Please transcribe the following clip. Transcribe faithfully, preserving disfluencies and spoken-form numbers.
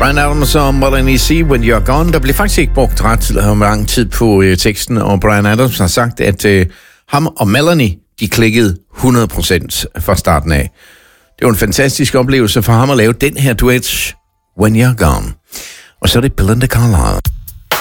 Bryan Adams og Melanie C. When You're Gone. Der blev faktisk ikke brugt ret lang tid på øh, teksten, og Bryan Adams har sagt, at øh, ham og Melanie, de klikkede hundrede procent fra starten af. Det var en fantastisk oplevelse for ham at lave den her duet, When You're Gone. Og så er det Belinda Carlisle.